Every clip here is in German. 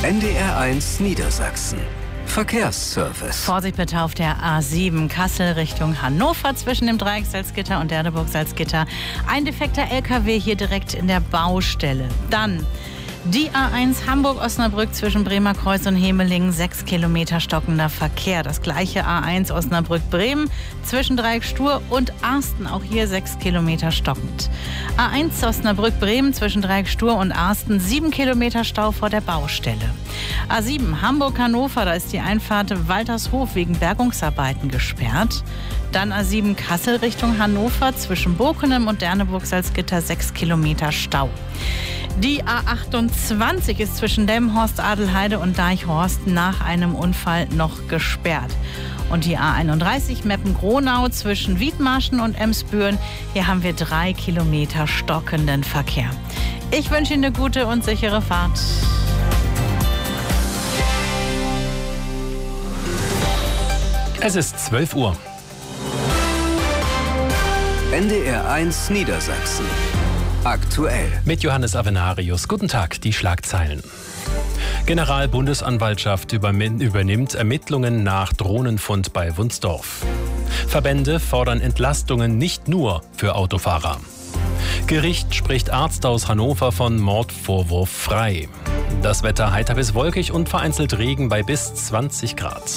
NDR1 Niedersachsen. Verkehrsservice. Vorsicht bitte auf der A7 Kassel Richtung Hannover zwischen dem Dreieck Salzgitter und Derneburg-Salzgitter. Ein defekter LKW hier direkt in der Baustelle. Dann die A1 Hamburg-Osnabrück zwischen Bremer Kreuz und Hemelingen, 6 Kilometer stockender Verkehr. Das gleiche A1 Osnabrück-Bremen zwischen Dreieck Stur und Arsten, auch hier 6 Kilometer stockend. A1 Osnabrück-Bremen zwischen Dreieck Stur und Arsten, 7 Kilometer Stau vor der Baustelle. A7 Hamburg-Hannover, da ist die Einfahrt Waltershof wegen Bergungsarbeiten gesperrt. Dann A7 Kassel Richtung Hannover zwischen Bokenem und Derneburg-Salzgitter, 6 Kilometer Stau. Die A28 ist zwischen Delmenhorst, Adelheide und Deichhorst nach einem Unfall noch gesperrt. Und die A31 Meppen-Gronau zwischen Wiedmarschen und Emsbüren, hier haben wir 3 Kilometer stockenden Verkehr. Ich wünsche Ihnen eine gute und sichere Fahrt. Es ist 12 Uhr. NDR1 Niedersachsen. Aktuell. Mit Johannes Avenarius. Guten Tag, die Schlagzeilen. Generalbundesanwaltschaft übernimmt Ermittlungen nach Drohnenfund bei Wunsdorf. Verbände fordern Entlastungen nicht nur für Autofahrer. Gericht spricht Arzt aus Hannover von Mordvorwurf frei. Das Wetter heiter bis wolkig und vereinzelt Regen bei bis 20 Grad.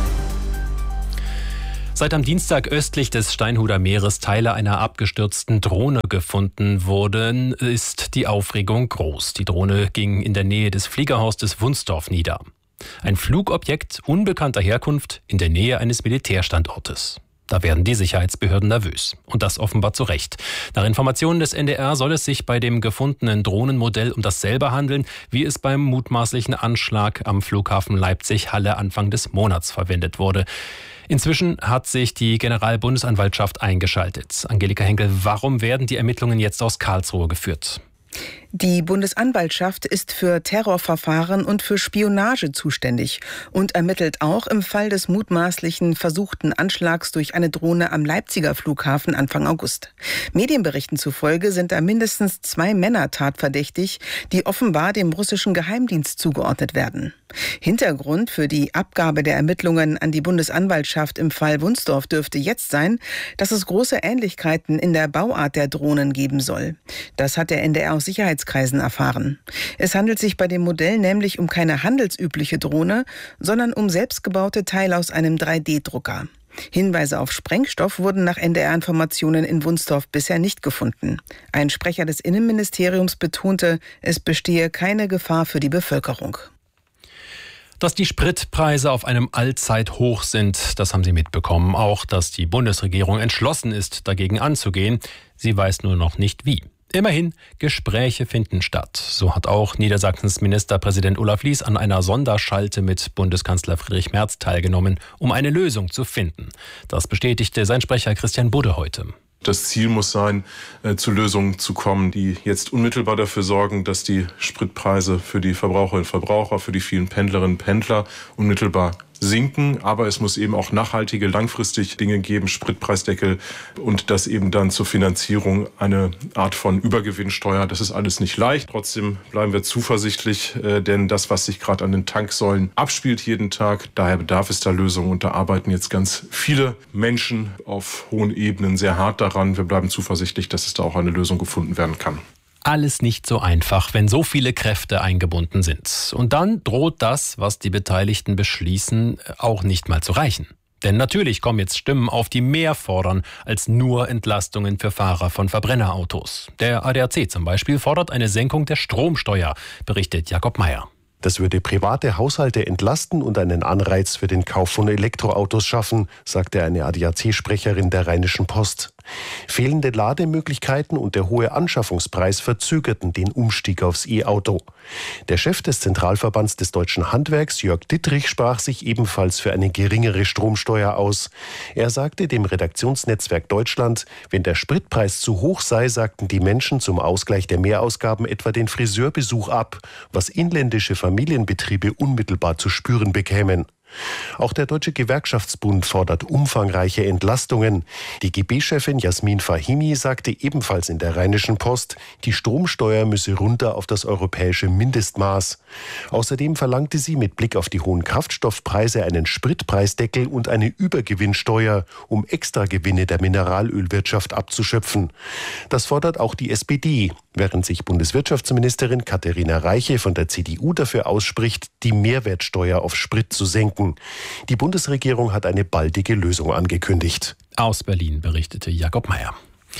Seit am Dienstag östlich des Steinhuder Meeres Teile einer abgestürzten Drohne gefunden wurden, ist die Aufregung groß. Die Drohne ging in der Nähe des Fliegerhorsts Wunsdorf nieder. Ein Flugobjekt unbekannter Herkunft in der Nähe eines Militärstandortes. Da werden die Sicherheitsbehörden nervös. Und das offenbar zu Recht. Nach Informationen des NDR soll es sich bei dem gefundenen Drohnenmodell um dasselbe handeln, wie es beim mutmaßlichen Anschlag am Flughafen Leipzig-Halle Anfang des Monats verwendet wurde. Inzwischen hat sich die Generalbundesanwaltschaft eingeschaltet. Angelika Henkel, warum werden die Ermittlungen jetzt aus Karlsruhe geführt? Die Bundesanwaltschaft ist für Terrorverfahren und für Spionage zuständig und ermittelt auch im Fall des mutmaßlichen versuchten Anschlags durch eine Drohne am Leipziger Flughafen Anfang August. Medienberichten zufolge sind da mindestens 2 Männer tatverdächtig, die offenbar dem russischen Geheimdienst zugeordnet werden. Hintergrund für die Abgabe der Ermittlungen an die Bundesanwaltschaft im Fall Wunsdorf dürfte jetzt sein, dass es große Ähnlichkeiten in der Bauart der Drohnen geben soll. Das hat der NDR aus Sicherheitskreisen erfahren. Es handelt sich bei dem Modell nämlich um keine handelsübliche Drohne, sondern um selbstgebaute Teile aus einem 3D-Drucker. Hinweise auf Sprengstoff wurden nach NDR-Informationen in Wunsdorf bisher nicht gefunden. Ein Sprecher des Innenministeriums betonte, es bestehe keine Gefahr für die Bevölkerung. Dass die Spritpreise auf einem Allzeithoch sind, das haben Sie mitbekommen. Auch, dass die Bundesregierung entschlossen ist, dagegen anzugehen. Sie weiß nur noch nicht wie. Immerhin, Gespräche finden statt. So hat auch Niedersachsens Ministerpräsident Olaf Lies an einer Sonderschalte mit Bundeskanzler Friedrich Merz teilgenommen, um eine Lösung zu finden. Das bestätigte sein Sprecher Christian Budde heute. Das Ziel muss sein, zu Lösungen zu kommen, die jetzt unmittelbar dafür sorgen, dass die Spritpreise für die Verbraucherinnen und Verbraucher, für die vielen Pendlerinnen und Pendler unmittelbar sinken. Aber es muss eben auch nachhaltige, langfristig Dinge geben, Spritpreisdeckel und das eben dann zur Finanzierung eine Art von Übergewinnsteuer. Das ist alles nicht leicht. Trotzdem bleiben wir zuversichtlich, denn das, was sich gerade an den Tanksäulen abspielt jeden Tag, daher bedarf es da Lösungen. Und da arbeiten jetzt ganz viele Menschen auf hohen Ebenen sehr hart daran. Wir bleiben zuversichtlich, dass es da auch eine Lösung gefunden werden kann. Alles nicht so einfach, wenn so viele Kräfte eingebunden sind. Und dann droht das, was die Beteiligten beschließen, auch nicht mal zu reichen. Denn natürlich kommen jetzt Stimmen auf, die mehr fordern als nur Entlastungen für Fahrer von Verbrennerautos. Der ADAC zum Beispiel fordert eine Senkung der Stromsteuer, berichtet Jakob Meyer. Das würde private Haushalte entlasten und einen Anreiz für den Kauf von Elektroautos schaffen, sagte eine ADAC-Sprecherin der Rheinischen Post. Fehlende Lademöglichkeiten und der hohe Anschaffungspreis verzögerten den Umstieg aufs E-Auto. Der Chef des Zentralverbands des deutschen Handwerks, Jörg Dittrich, sprach sich ebenfalls für eine geringere Stromsteuer aus. Er sagte dem Redaktionsnetzwerk Deutschland, wenn der Spritpreis zu hoch sei, sagten die Menschen zum Ausgleich der Mehrausgaben etwa den Friseurbesuch ab, was inländische Familienbetriebe unmittelbar zu spüren bekämen. Auch der Deutsche Gewerkschaftsbund fordert umfangreiche Entlastungen. Die DGB-Chefin Jasmin Fahimi sagte ebenfalls in der Rheinischen Post, die Stromsteuer müsse runter auf das europäische Mindestmaß. Außerdem verlangte sie mit Blick auf die hohen Kraftstoffpreise einen Spritpreisdeckel und eine Übergewinnsteuer, um Extragewinne der Mineralölwirtschaft abzuschöpfen. Das fordert auch die SPD, während sich Bundeswirtschaftsministerin Katharina Reiche von der CDU dafür ausspricht, die Mehrwertsteuer auf Sprit zu senken. Die Bundesregierung hat eine baldige Lösung angekündigt. Aus Berlin berichtete Jakob Meyer.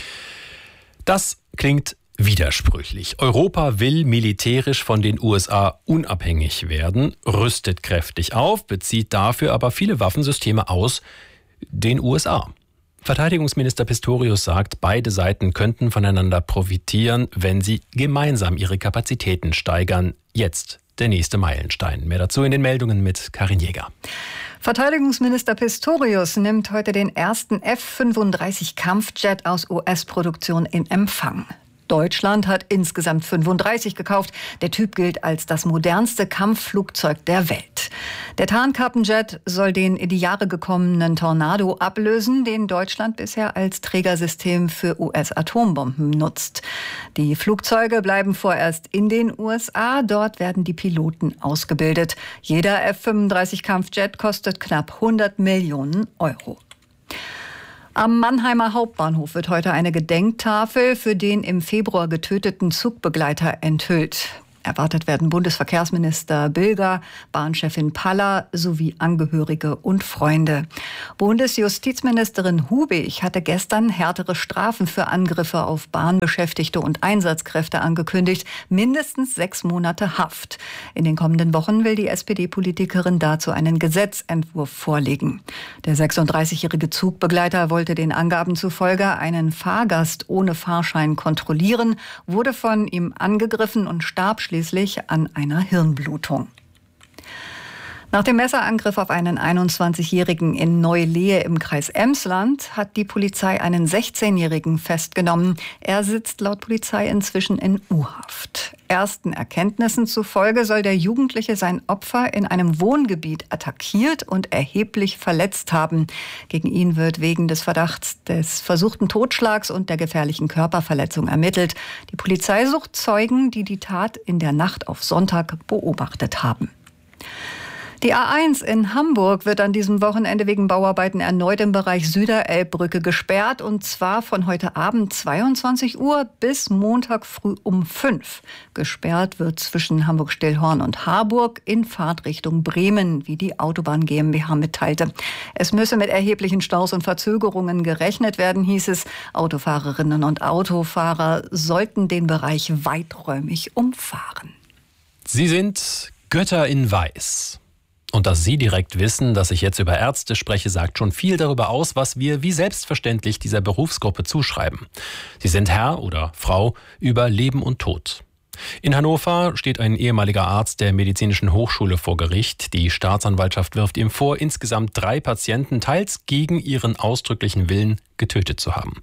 Das klingt widersprüchlich. Europa will militärisch von den USA unabhängig werden, rüstet kräftig auf, bezieht dafür aber viele Waffensysteme aus den USA. Verteidigungsminister Pistorius sagt, beide Seiten könnten voneinander profitieren, wenn sie gemeinsam ihre Kapazitäten steigern. Jetzt der nächste Meilenstein. Mehr dazu in den Meldungen mit Karin Jäger. Verteidigungsminister Pistorius nimmt heute den ersten F-35 Kampfjet aus US-Produktion in Empfang. Deutschland hat insgesamt 35 gekauft. Der Typ gilt als das modernste Kampfflugzeug der Welt. Der Tarnkappenjet soll den in die Jahre gekommenen Tornado ablösen, den Deutschland bisher als Trägersystem für US-Atombomben nutzt. Die Flugzeuge bleiben vorerst in den USA. Dort werden die Piloten ausgebildet. Jeder F-35 Kampfjet kostet knapp 100 Millionen Euro. Am Mannheimer Hauptbahnhof wird heute eine Gedenktafel für den im Februar getöteten Zugbegleiter enthüllt. Erwartet werden Bundesverkehrsminister Bilger, Bahnchefin Paller sowie Angehörige und Freunde. Bundesjustizministerin Hubig hatte gestern härtere Strafen für Angriffe auf Bahnbeschäftigte und Einsatzkräfte angekündigt. Mindestens 6 Monate Haft. In den kommenden Wochen will die SPD-Politikerin dazu einen Gesetzentwurf vorlegen. Der 36-jährige Zugbegleiter wollte den Angaben zufolge einen Fahrgast ohne Fahrschein kontrollieren, wurde von ihm angegriffen und starb schließlich an einer Hirnblutung. Nach dem Messerangriff auf einen 21-Jährigen in Neu-Lehe im Kreis Emsland hat die Polizei einen 16-Jährigen festgenommen. Er sitzt laut Polizei inzwischen in U-Haft. Ersten Erkenntnissen zufolge soll der Jugendliche sein Opfer in einem Wohngebiet attackiert und erheblich verletzt haben. Gegen ihn wird wegen des Verdachts des versuchten Totschlags und der gefährlichen Körperverletzung ermittelt. Die Polizei sucht Zeugen, die die Tat in der Nacht auf Sonntag beobachtet haben. Die A1 in Hamburg wird an diesem Wochenende wegen Bauarbeiten erneut im Bereich Süderelbbrücke gesperrt, und zwar von heute Abend 22 Uhr bis Montag früh um 5. Gesperrt wird zwischen Hamburg-Stillhorn und Harburg in Fahrtrichtung Bremen, wie die Autobahn GmbH mitteilte. Es müsse mit erheblichen Staus und Verzögerungen gerechnet werden, hieß es. Autofahrerinnen und Autofahrer sollten den Bereich weiträumig umfahren. Sie sind Götter in Weiß. Und dass Sie direkt wissen, dass ich jetzt über Ärzte spreche, sagt schon viel darüber aus, was wir wie selbstverständlich dieser Berufsgruppe zuschreiben. Sie sind Herr oder Frau über Leben und Tod. In Hannover steht ein ehemaliger Arzt der Medizinischen Hochschule vor Gericht. Die Staatsanwaltschaft wirft ihm vor, insgesamt 3 Patienten teils gegen ihren ausdrücklichen Willen getötet zu haben.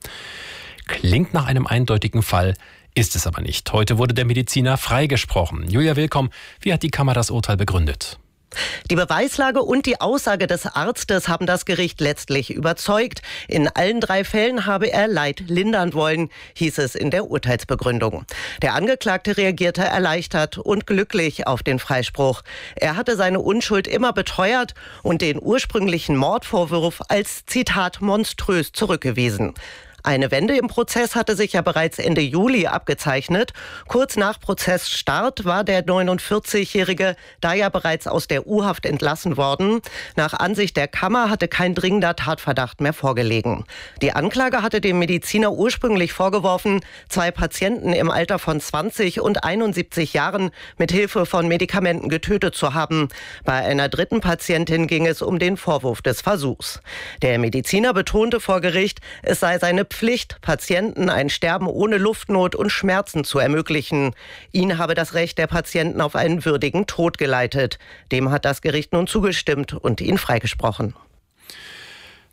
Klingt nach einem eindeutigen Fall, ist es aber nicht. Heute wurde der Mediziner freigesprochen. Julia Willkomm, wie hat die Kammer das Urteil begründet? Die Beweislage und die Aussage des Arztes haben das Gericht letztlich überzeugt. In allen 3 Fällen habe er Leid lindern wollen, hieß es in der Urteilsbegründung. Der Angeklagte reagierte erleichtert und glücklich auf den Freispruch. Er hatte seine Unschuld immer beteuert und den ursprünglichen Mordvorwurf als, Zitat, monströs zurückgewiesen. Eine Wende im Prozess hatte sich ja bereits Ende Juli abgezeichnet. Kurz nach Prozessstart war der 49-Jährige da ja bereits aus der U-Haft entlassen worden. Nach Ansicht der Kammer hatte kein dringender Tatverdacht mehr vorgelegen. Die Anklage hatte dem Mediziner ursprünglich vorgeworfen, 2 Patienten im Alter von 20 und 71 Jahren mit Hilfe von Medikamenten getötet zu haben. Bei einer 3. Patientin ging es um den Vorwurf des Versuchs. Der Mediziner betonte vor Gericht, es sei seine Pflicht, Patienten ein Sterben ohne Luftnot und Schmerzen zu ermöglichen. Ihn habe das Recht der Patienten auf einen würdigen Tod geleitet. Dem hat das Gericht nun zugestimmt und ihn freigesprochen.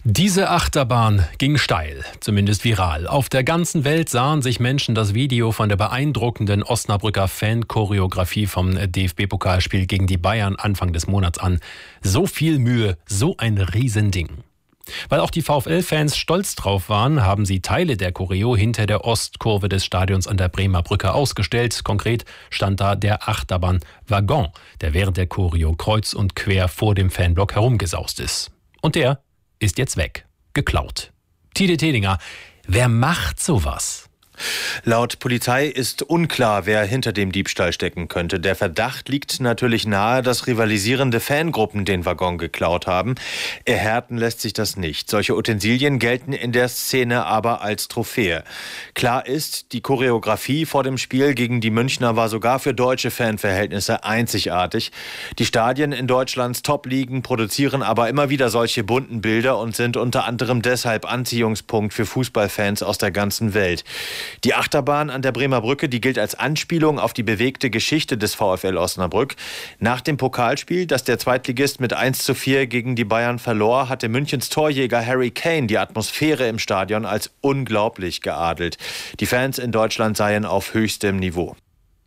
Diese Achterbahn ging steil, zumindest viral. Auf der ganzen Welt sahen sich Menschen das Video von der beeindruckenden Osnabrücker Fan-Choreografie vom DFB-Pokalspiel gegen die Bayern Anfang des Monats an. So viel Mühe, so ein Riesending. Weil auch die VfL-Fans stolz drauf waren, haben sie Teile der Choreo hinter der Ostkurve des Stadions an der Bremer Brücke ausgestellt. Konkret stand da der Achterbahn-Waggon, der während der Choreo kreuz und quer vor dem Fanblock herumgesaust ist. Und der ist jetzt weg. Geklaut. Tide Tedinger, wer macht sowas? Laut Polizei ist unklar, wer hinter dem Diebstahl stecken könnte. Der Verdacht liegt natürlich nahe, dass rivalisierende Fangruppen den Waggon geklaut haben. Erhärten lässt sich das nicht. Solche Utensilien gelten in der Szene aber als Trophäe. Klar ist, die Choreografie vor dem Spiel gegen die Münchner war sogar für deutsche Fanverhältnisse einzigartig. Die Stadien in Deutschlands Top-Ligen produzieren aber immer wieder solche bunten Bilder und sind unter anderem deshalb Anziehungspunkt für Fußballfans aus der ganzen Welt. Die Achterbahn an der Bremer Brücke, die gilt als Anspielung auf die bewegte Geschichte des VfL Osnabrück. Nach dem Pokalspiel, das der Zweitligist mit 1:4 gegen die Bayern verlor, hatte Münchens Torjäger Harry Kane die Atmosphäre im Stadion als unglaublich geadelt. Die Fans in Deutschland seien auf höchstem Niveau.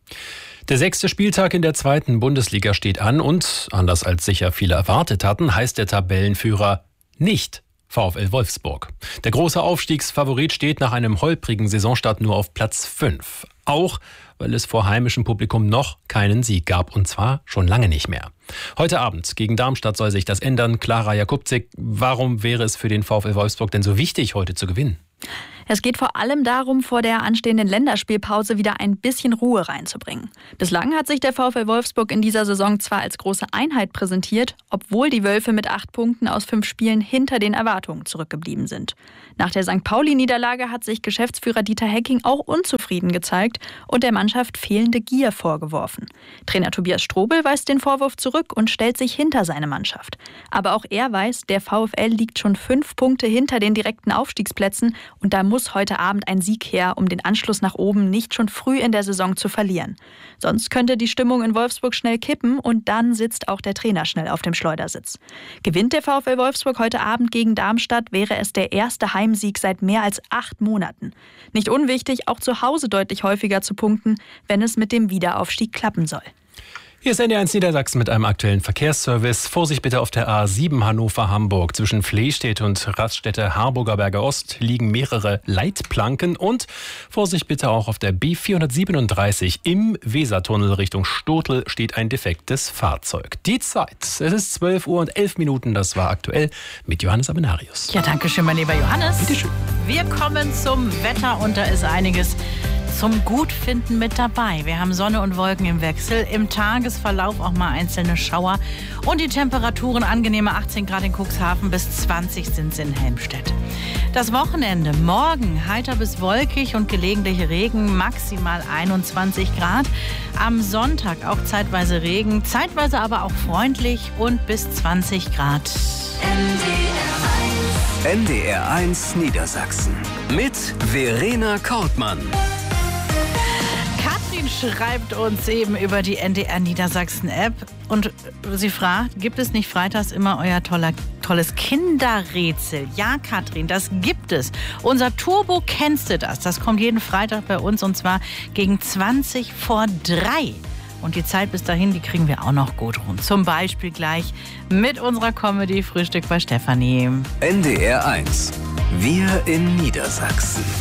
Der 6. Spieltag in der 2. Bundesliga steht an und, anders als sicher viele erwartet hatten, heißt der Tabellenführer nicht VfL Wolfsburg. Der große Aufstiegsfavorit steht nach einem holprigen Saisonstart nur auf Platz 5. Auch, weil es vor heimischem Publikum noch keinen Sieg gab, und zwar schon lange nicht mehr. Heute Abend gegen Darmstadt soll sich das ändern. Clara Jakubczyk, warum wäre es für den VfL Wolfsburg denn so wichtig, heute zu gewinnen? Es geht vor allem darum, vor der anstehenden Länderspielpause wieder ein bisschen Ruhe reinzubringen. Bislang hat sich der VfL Wolfsburg in dieser Saison zwar als große Einheit präsentiert, obwohl die Wölfe mit 8 Punkten aus 5 Spielen hinter den Erwartungen zurückgeblieben sind. Nach der St. Pauli-Niederlage hat sich Geschäftsführer Dieter Hecking auch unzufrieden gezeigt und der Mannschaft fehlende Gier vorgeworfen. Trainer Tobias Strobel weist den Vorwurf zurück und stellt sich hinter seine Mannschaft. Aber auch er weiß, der VfL liegt schon 5 Punkte hinter den direkten Aufstiegsplätzen und da muss heute Abend ein Sieg her, um den Anschluss nach oben nicht schon früh in der Saison zu verlieren. Sonst könnte die Stimmung in Wolfsburg schnell kippen und dann sitzt auch der Trainer schnell auf dem Schleudersitz. Gewinnt der VfL Wolfsburg heute Abend gegen Darmstadt, wäre es der erste Heimsieg seit mehr als 8 Monaten. Nicht unwichtig, auch zu Hause deutlich häufiger zu punkten, wenn es mit dem Wiederaufstieg klappen soll. Hier ist NDR1 Niedersachsen mit einem aktuellen Verkehrsservice. Vorsicht bitte auf der A7 Hannover-Hamburg. Zwischen Flehstedt und Raststätte-Harburger Berge Ost liegen mehrere Leitplanken. Und Vorsicht bitte auch auf der B437 im Wesertunnel Richtung Stotel steht ein defektes Fahrzeug. Die Zeit, es ist 12:11 Uhr, das war aktuell mit Johannes Abenarius. Ja, danke schön, mein lieber Johannes. Bitte schön. Wir kommen zum Wetter und da ist einiges zum Gutfinden mit dabei. Wir haben Sonne und Wolken im Wechsel, im Tagesverlauf auch mal einzelne Schauer und die Temperaturen angenehme 18 Grad in Cuxhaven, bis 20 sind es in Helmstedt. Das Wochenende, morgen heiter bis wolkig und gelegentliche Regen, maximal 21 Grad. Am Sonntag auch zeitweise Regen, zeitweise aber auch freundlich und bis 20 Grad. NDR1 Niedersachsen mit Verena Kortmann. Katrin schreibt uns eben über die NDR Niedersachsen App und sie fragt, gibt es nicht freitags immer euer tolles Kinderrätsel? Ja, Katrin, das gibt es. Unser Turbo kennst du das? Das kommt jeden Freitag bei uns und zwar gegen 2:20. Und die Zeit bis dahin, die kriegen wir auch noch gut rund. Zum Beispiel gleich mit unserer Comedy Frühstück bei Stefanie. NDR1. Wir in Niedersachsen.